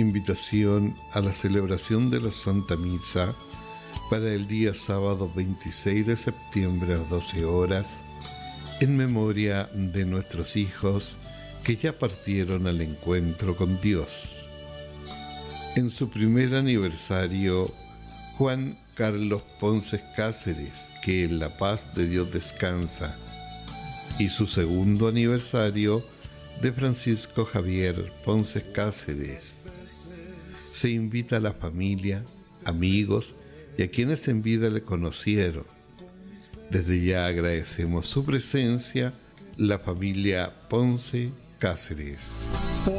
Invitación a la celebración de la Santa Misa para el día sábado 26 de septiembre a 12 horas, en memoria de nuestros hijos que ya partieron al encuentro con Dios. En su primer aniversario, Juan Carlos Ponce Cáceres, que en la paz de Dios descansa, y su segundo aniversario de Francisco Javier Ponce Cáceres. Se invita a la familia, amigos y a quienes en vida le conocieron. Desde ya agradecemos su presencia, la familia Ponce Cáceres.